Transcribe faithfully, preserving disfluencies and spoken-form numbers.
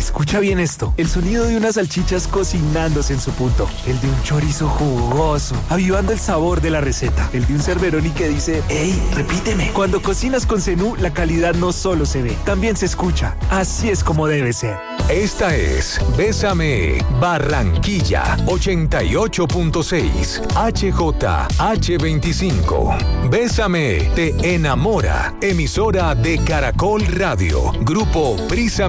Escucha bien esto. El sonido de unas salchichas cocinándose en su punto. El de un chorizo jugoso, avivando el sabor de la receta. El de un Cerberoni que dice, ¡Ey, repíteme! Cuando cocinas con Zenú, la calidad no solo se ve, también se escucha. Así es como debe ser. Esta es Bésame Barranquilla ochenta y ocho punto seis H J H veinticinco. Bésame te enamora. Emisora de Caracol Radio. Grupo Prisa